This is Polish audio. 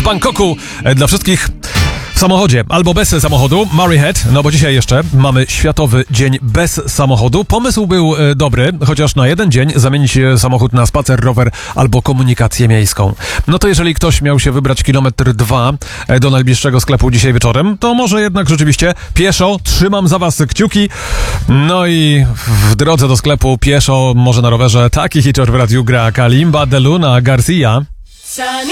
Bangkoku dla wszystkich w samochodzie albo bez samochodu. Murray Head, no bo dzisiaj jeszcze mamy Światowy Dzień Bez Samochodu. Pomysł był dobry, chociaż na jeden dzień zamienić samochód na spacer, rower albo komunikację miejską. No to jeżeli ktoś miał się wybrać 1,2 km do najbliższego sklepu dzisiaj wieczorem, to może jednak rzeczywiście pieszo, trzymam za was kciuki. No i w drodze do sklepu pieszo, może na rowerze, taki hicior w radiu gra Kalimba de Luna Garcia. Sunny